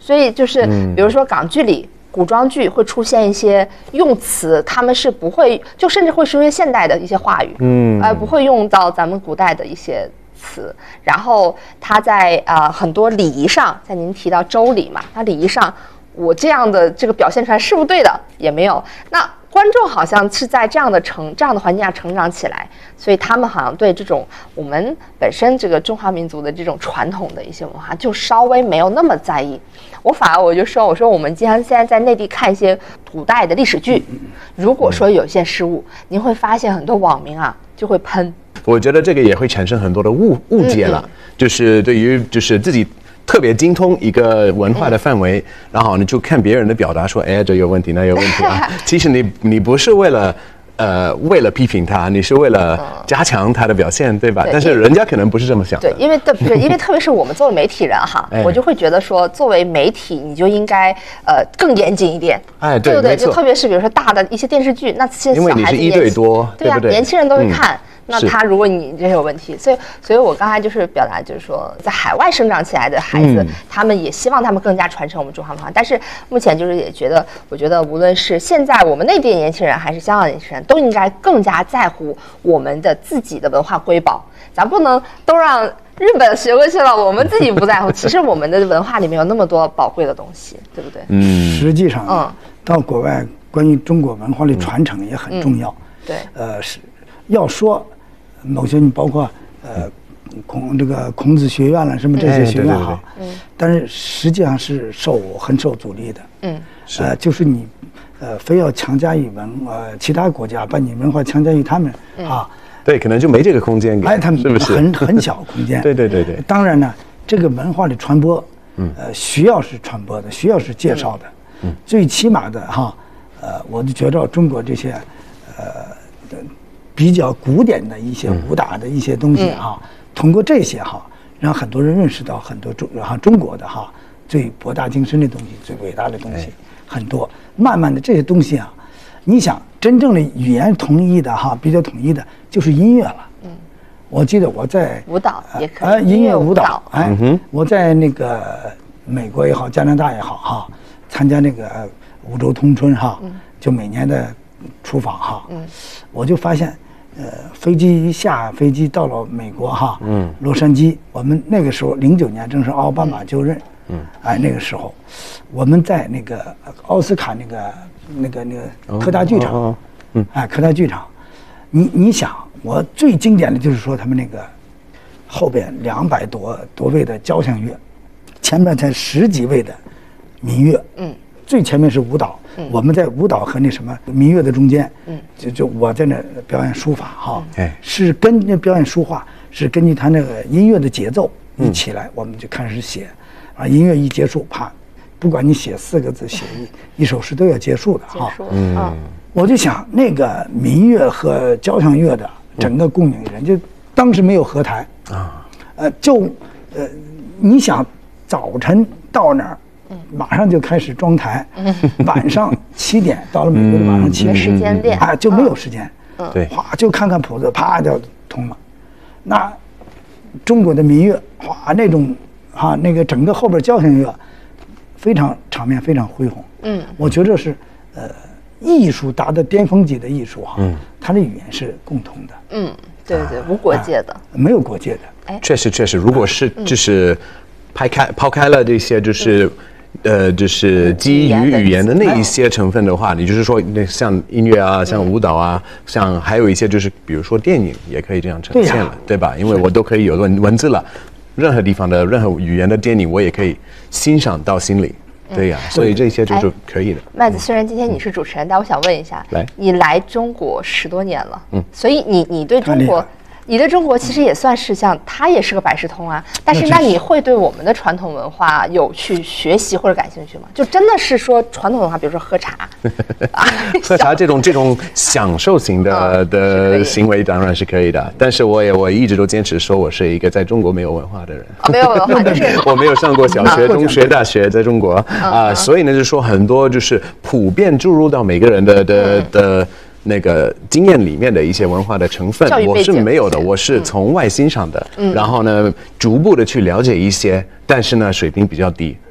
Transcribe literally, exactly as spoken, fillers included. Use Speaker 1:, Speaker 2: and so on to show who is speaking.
Speaker 1: 所以就是比如说港剧里。古装剧会出现一些用词，他们是不会，就甚至会出现现代的一些话语，嗯，而、呃、不会用到咱们古代的一些词。然后他在呃很多礼仪上，在您提到周礼嘛，那礼仪上，我这样的这个表现出来是不对的，也没有。那观众好像是在这样的成这样的环境下成长起来，所以他们好像对这种我们本身这个中华民族的这种传统的一些文化，就稍微没有那么在意。我反而我就说，我说我们经常现在在内地看一些古代的历史剧，如果说有一些失误，您会发现很多网民啊就会喷。
Speaker 2: 我觉得这个也会产生很多的误误解了，嗯嗯就是对于就是自己特别精通一个文化的范围，嗯、然后你就看别人的表达说，哎，这有问题，那有问题啊。其实你你不是为了。呃，为了批评他，你是为了加强他的表现，对吧？对，但是人家可能不是这么想的。
Speaker 1: 对，因为对，因为特别是我们作为媒体人哈，哎、我就会觉得说，作为媒体，你就应该呃更严谨一点，
Speaker 2: 哎，对，
Speaker 1: 对不对？就特别是比如说大的一些电视剧，那些小孩子
Speaker 2: 因为你是一对多，
Speaker 1: 对啊，
Speaker 2: 对不对？
Speaker 1: 年轻人都会看。嗯那他如果你这有问题，所以所以我刚才就是表达就是说，在海外生长起来的孩子，嗯、他们也希望他们更加传承我们中华文化。但是目前就是也觉得，我觉得无论是现在我们内地的年轻人，还是香港的年轻人，都应该更加在乎我们的自己的文化瑰宝。咱不能都让日本学过去了，我们自己不在乎。其实我们的文化里面有那么多宝贵的东西，对不对？
Speaker 3: 嗯，实际上，嗯，到国外关于中国文化的传承也很重要。
Speaker 1: 嗯、对，
Speaker 3: 呃，是要说。某些你包括呃孔这个孔子学院了什么这些学院哈，嗯，但是实际上是受很受阻力的，嗯，呃就是你呃非要强加于文呃其他国家把你文化强加于他们、嗯、啊，
Speaker 2: 对，可能就没这个空间给，
Speaker 3: 哎，他们
Speaker 2: 是不是
Speaker 3: 很很小空间？
Speaker 2: 对对对对。
Speaker 3: 当然呢，这个文化的传播，嗯，呃需要是传播的，需要是介绍的，嗯，最起码的哈，呃，我就觉着中国这些，呃。比较古典的一些武打的一些东西哈，嗯、通过这些哈，让很多人认识到很多中哈中国的哈最博大精深的东西、最伟大的东西很多。慢慢的这些东西啊，你想真正的语言统一的哈，比较统一的就是音乐了。嗯，我记得我在
Speaker 1: 舞蹈也可以，
Speaker 3: 呃，音乐舞蹈，哎，嗯、我在那个美国也好，加拿大也好哈，参加那个五洲通春哈，嗯、就每年的出访哈，嗯，我就发现。呃，飞机一下飞机到了美国哈，嗯，洛杉矶，我们那个时候零九年正是奥巴马就任，嗯，哎，那个时候，我们在那个奥斯卡那个那个那个科大剧场，哦哦、嗯，哎，科大剧场，你你想，我最经典的就是说他们那个后边两百多多位的交响乐，前面才十几位的民乐，嗯。最前面是舞蹈，嗯、我们在舞蹈和那什么民乐的中间，嗯，就就我在那表演书法哈，哎、嗯，是跟那表演书画是根据他那个音乐的节奏一起来，嗯、我们就开始写，啊，音乐一结束，啪，不管你写四个字，写一一首诗都要结束的哈，嗯，我就想那个民乐和交响乐的整个供应人，就当时没有合台啊，呃，就呃，你想早晨到那儿。马上就开始装台，嗯、晚上七点到了美国的晚上七点，
Speaker 1: 没时间练
Speaker 3: 啊，就没有时间，
Speaker 1: 嗯，
Speaker 2: 对，
Speaker 3: 哗就看看谱子，啪就通了。那中国的民乐，哗那种哈那个整个后边交响乐，非常场面非常恢宏，嗯，我觉得是呃艺术达到巅峰级的艺术哈，嗯，它的语言是共通的，
Speaker 1: 嗯，对对，无国界的，
Speaker 3: 没有国界的，
Speaker 2: 哎，确实确实，如果是就是抛开抛开了这些就是。呃，就是基于语言的那一些成分的话，你就是说，那像音乐啊，像舞蹈啊，像还有一些就是，比如说电影也可以这样呈现了，对吧？因为我都可以有文文字了，任何地方的任何语言的电影，我也可以欣赏到心里，对呀，所以这些就是可以的。
Speaker 1: 麦子，虽然今天你是主持人，但我想问一下，
Speaker 2: 来，
Speaker 1: 你来中国十多年了，嗯，所以你你对中国。你对中国其实也算是像，它也是个百事通啊。但是，那你会对我们的传统文化有去学习或者感兴趣吗？就真的是说传统文化，比如说喝茶，
Speaker 2: 喝茶这种这种享受型的、嗯、的行为当然是可以的。但是我也我一直都坚持说我是一个在中国没有文化的人。
Speaker 1: 啊、没有文化就是
Speaker 2: 我没有上过小学、中学、大学，在中国啊、呃，所以呢，就是说很多就是普遍注入到每个人的的的。嗯那个经验里面的一些文化的成分，我是没有的，我是从外欣赏的，嗯、然后呢，逐步的去了解一些，但是呢，水平比较低。